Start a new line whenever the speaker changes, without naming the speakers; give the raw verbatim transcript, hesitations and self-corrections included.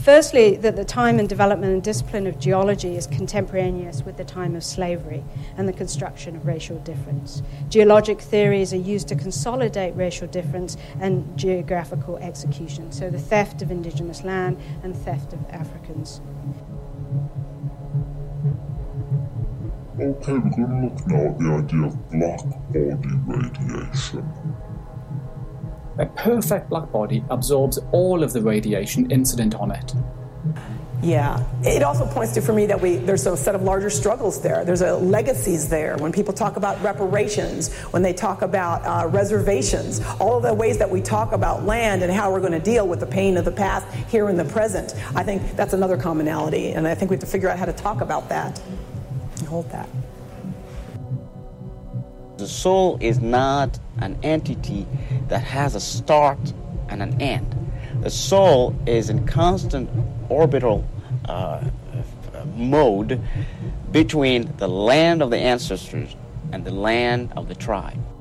Firstly, that the time and development and discipline of geology is contemporaneous with the time of slavery and the construction of racial difference. Geologic theories are used to consolidate racial difference and geographical execution, so the theft of indigenous land and theft of Africans.
Okay, we're going to look now at the idea of black body radiation.
A perfect black body absorbs all of the radiation incident on it.
Yeah. It also points to, for me, that we there's a set of larger struggles there. There's a legacies there. When people talk about reparations, when they talk about uh, reservations, all of the ways that we talk about land and how we're going to deal with the pain of the past here in the present, I think that's another commonality. And I think we have to figure out how to talk about that and hold that.
The soul is not an entity that has a start and an end. The soul is in constant orbital uh, mode between the land of the ancestors and the land of the tribe.